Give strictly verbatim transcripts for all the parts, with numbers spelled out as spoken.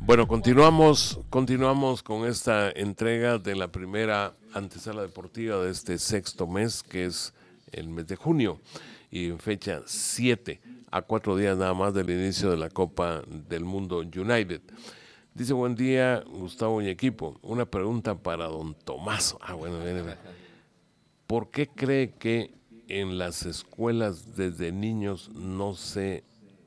Bueno, continuamos, continuamos con esta entrega de la primera antesala deportiva de este sexto mes, que es el mes de junio, y en fecha siete, a cuatro días nada más del inicio de la Copa del Mundo United. Dice, buen día, Gustavo y equipo. Una pregunta para don Tomaso. Ah, bueno, viene. ¿Por qué cree que en las escuelas desde niños no se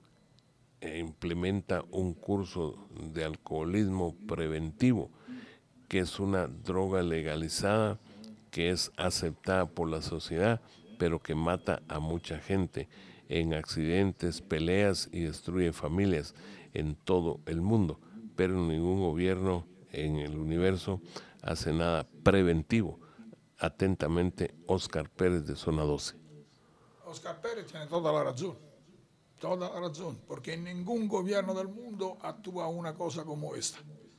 implementa un curso de alcoholismo preventivo, que es una droga legalizada, que es aceptada por la sociedad, pero que mata a mucha gente en accidentes, peleas y destruye familias en todo el mundo? Pero ningún gobierno en el universo hace nada preventivo. Atentamente, Oscar Pérez, de Zona doce. Oscar Pérez tiene toda la razón, toda la razón, porque ningún gobierno del mundo actúa una cosa como esta.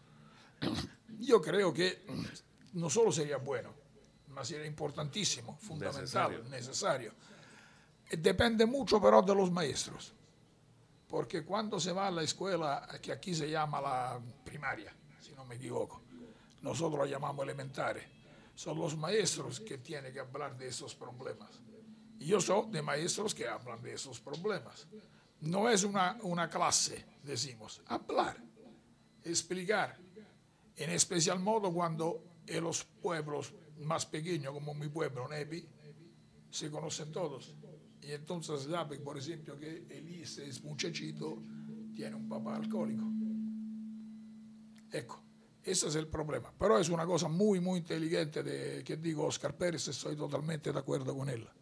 Yo creo que no solo sería bueno, ma sería importantísimo, fundamental, necesario. necesario. Depende mucho pero de los maestros, porque cuando se va a la escuela, que aquí se llama la primaria, si no me equivoco, nosotros la llamamos elementares, son los maestros que tienen que hablar de esos problemas. Y yo soy de maestros que hablan de esos problemas. No es una, una clase, decimos, hablar, explicar, en especial modo cuando en los pueblos más pequeños, como mi pueblo, Nepi, se conocen todos. Y entonces sabe, por ejemplo, que Elise, es muchachito, tiene un papá alcohólico. Ecco, ese es el problema. Pero es una cosa muy, muy inteligente de, que digo Oscar Pérez, estoy totalmente de acuerdo con él.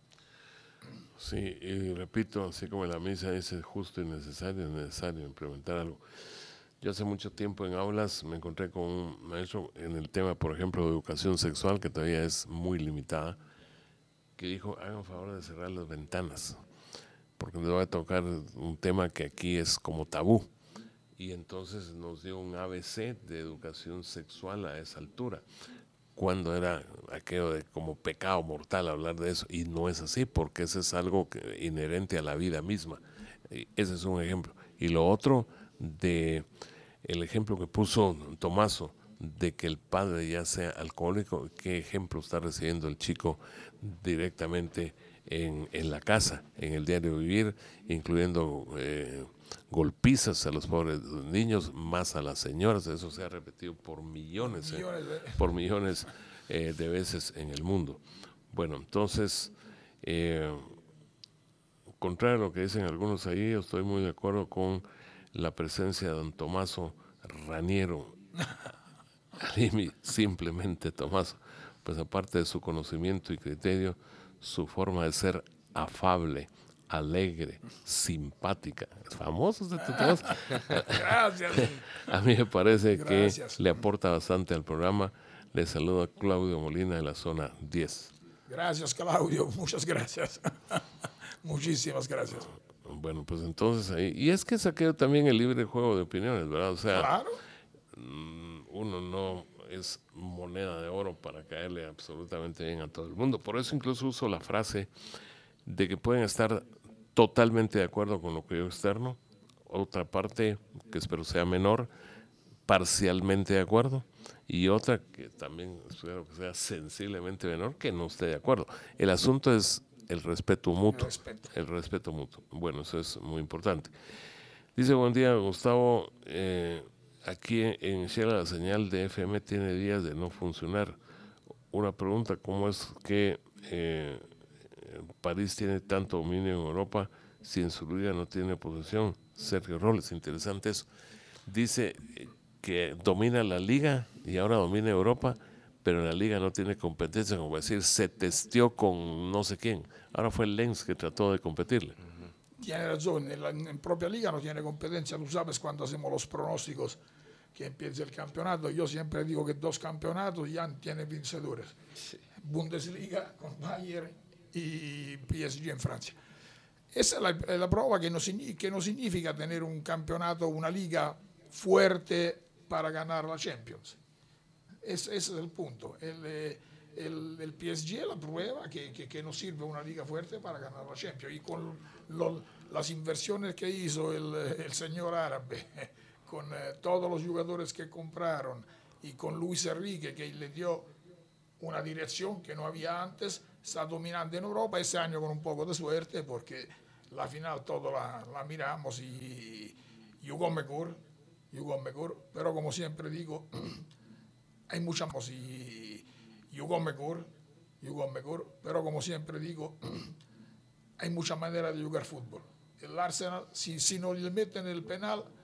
Sí, y repito, así como la misa dice justo y necesario, es necesario implementar algo. Yo hace mucho tiempo en aulas me encontré con un maestro en el tema, por ejemplo, de educación sexual, que todavía es muy limitada, que dijo, hagan favor de cerrar las ventanas, porque les voy a tocar un tema que aquí es como tabú. Y entonces nos dio un A B C de educación sexual a esa altura, cuando era aquello de como pecado mortal hablar de eso, y no es así, porque eso es algo que, inherente a la vida misma. Y ese es un ejemplo. Y lo otro, de el ejemplo que puso Tomaso, de que el padre ya sea alcohólico, qué ejemplo está recibiendo el chico directamente en, en la casa, en el diario vivir, incluyendo eh, golpizas a los pobres niños, más a las señoras. Eso se ha repetido por millones, por millones, eh, de... por millones eh, de veces en el mundo. Bueno, entonces, eh, contrario a lo que dicen algunos ahí, yo estoy muy de acuerdo con la presencia de don Tomaso Raniero. Alimi, simplemente Tomaso, pues aparte de su conocimiento y criterio, su forma de ser afable, alegre, simpática, es famoso este Tomaso. Gracias. A mí me parece Gracias. que le aporta bastante al programa. Le saluda Claudio Molina de la zona diez. Gracias, Claudio, muchas gracias. Muchísimas gracias. Bueno, pues entonces ahí, y es que saqué también el libre juego de opiniones, ¿verdad? O sea, claro. Uno no es moneda de oro para caerle absolutamente bien a todo el mundo. Por eso incluso uso la frase de que pueden estar totalmente de acuerdo con lo que yo externo, otra parte, que espero sea menor, parcialmente de acuerdo, y otra que también espero que sea sensiblemente menor, que no esté de acuerdo. El asunto es el respeto mutuo. Respeto. El respeto mutuo. Bueno, eso es muy importante. Dice, buen día, Gustavo. Eh, aquí en Shela la señal de F M tiene días de no funcionar. Una pregunta, ¿cómo es que eh, París tiene tanto dominio en Europa si en su liga no tiene posesión? Sergio Robles, interesante eso. Dice que domina la liga y ahora domina Europa, pero en la liga no tiene competencia, como decir, se testeó con no sé quién. Ahora fue el Lens que trató de competirle. Tiene razón, en, la, en propia liga no tiene competencia. Tú sabes cuando hacemos los pronósticos que empieza el campeonato, yo siempre digo que dos campeonatos ya tienen vencedores. Sí. Bundesliga con Bayern y P S G en Francia. Esa es la, es la prueba que no, que no significa tener un campeonato, una liga fuerte para ganar la Champions. Es, ese es el punto. El, el, el P S G es la prueba que, que, que no sirve una liga fuerte para ganar la Champions. Y con lo, las inversiones que hizo el, el señor árabe, con eh, todos los jugadores que compraron y con Luis Enrique, que le dio una dirección que no había antes, está dominando en Europa este año con un poco de suerte, porque la final todos la, la miramos y, y jugó mejor, jugó mejor, pero como siempre digo, hay mucha más y jugó mejor, jugó mejor, pero como siempre digo, hay mucha manera de jugar fútbol. El Arsenal, si, si no le meten el penal,